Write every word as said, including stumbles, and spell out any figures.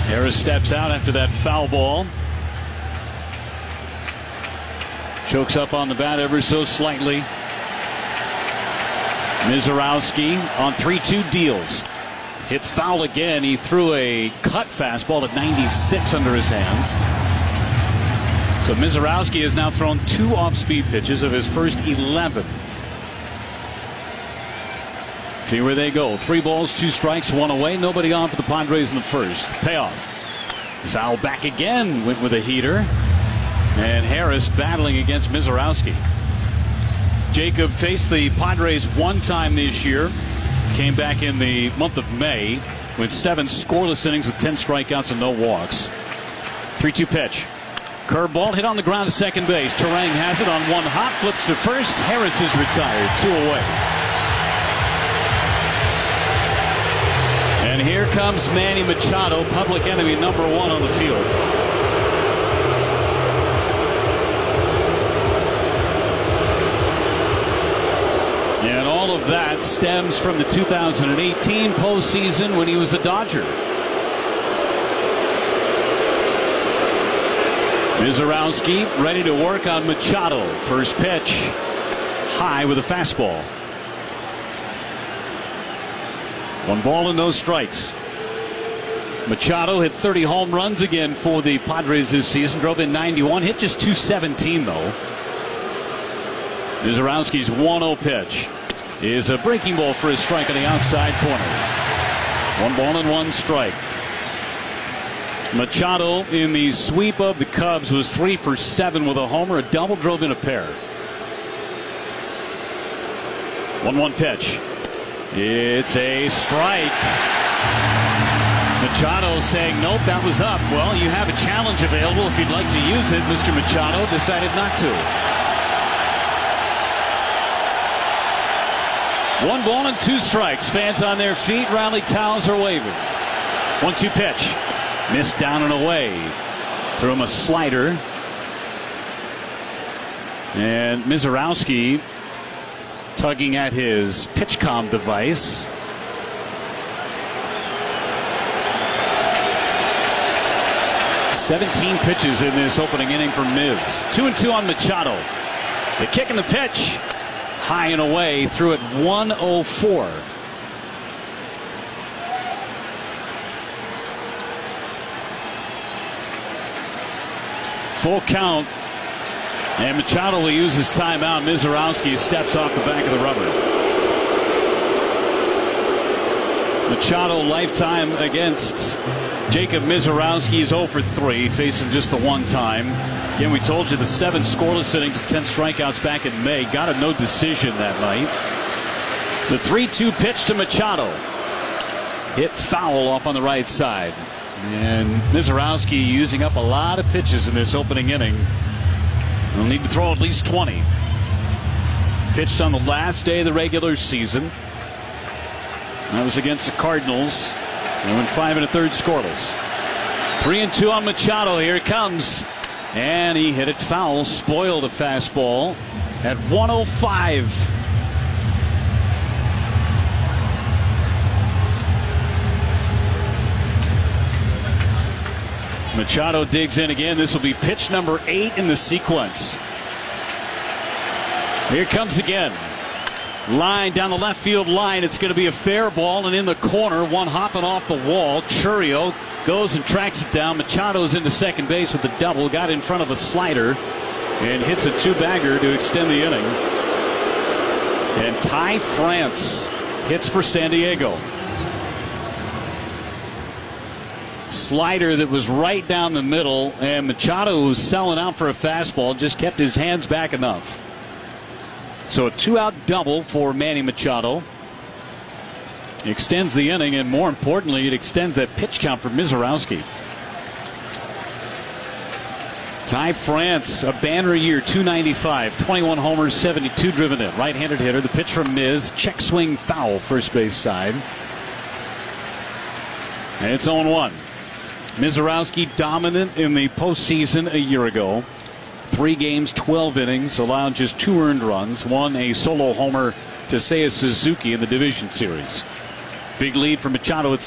Harris steps out after that foul ball. Chokes up on the bat ever so slightly. Mizorowski on three two deals. Hit foul again. He threw a cut fastball at ninety-six under his hands. So Mizorowski has now thrown two off-speed pitches of his first eleven. See where they go. Three balls, two strikes, one away. Nobody on for the Padres in the first. Payoff. Foul back again. Went with a heater. And Harris battling against Mizorowski. Jacob faced the Padres one time this year. Came back in the month of May with seven scoreless innings with ten strikeouts and no walks. three two pitch. Curveball hit on the ground to second base. Turang has it on one hop. Flips to first. Harris is retired. Two away. And here comes Manny Machado, public enemy number one on the field. And all of that stems from the two thousand eighteen postseason when he was a Dodger. Mizorowski ready to work on Machado. First pitch high with a fastball. One ball and no strikes. Machado hit thirty home runs again for the Padres this season. Drove in ninety-one. Hit just two seventeen though. Mizorowski's one oh pitch is a breaking ball for his strike on the outside corner. One ball and one strike. Machado in the sweep of the Cubs was three for seven with a homer, a double, drove in a pair. one one pitch. It's a strike. Machado saying nope, that was up. Well, you have a challenge available if you'd like to use it. Mister Machado decided not to. One ball and two strikes. Fans on their feet. Rally towels are waving. one two pitch. Missed down and away. Threw him a slider. And Mizorowski tugging at his PitchCom device. seventeen pitches in this opening inning for Miz. Two and two on Machado. The kick and the pitch. High and away. Threw it one oh four. Full count. And Machado will use his timeout. Mizorowski steps off the back of the rubber. Machado lifetime against Jacob Mizorowski is oh for three, facing just the one time. Again, we told you the seven scoreless innings and ten strikeouts back in May. Got a no decision that night. The three two pitch to Machado. Hit foul off on the right side. And Mizorowski using up a lot of pitches in this opening inning. He'll need to throw at least twenty. Pitched on the last day of the regular season. That was against the Cardinals. They went five and a third scoreless. Three and two on Machado. Here it comes. And he hit it foul. Spoiled a fastball at one oh five. Machado digs in again. This will be pitch number eight in the sequence. Here it comes again. Line down the left field line. It's going to be a fair ball, and in the corner, one hopping off the wall. Chourio goes and tracks it down. Machado's into second base with the double. Got in front of a slider and hits a two-bagger to extend the inning. And Ty France hits for San Diego. Slider that was right down the middle, and Machado, was selling out for a fastball, just kept his hands back enough. So a two-out double for Manny Machado. Extends the inning, and more importantly, it extends that pitch count for Mizorowski. Ty France, a banner year, two ninety-five, twenty-one homers, seventy-two driven in. Right-handed hitter. The pitch from Miz, check swing foul, first base side. And it's oh one. Mizorowski dominant in the postseason a year ago. Three games, twelve innings, allowed just two earned runs. Won a solo homer to Seiya Suzuki in the division series. Big lead for Machado at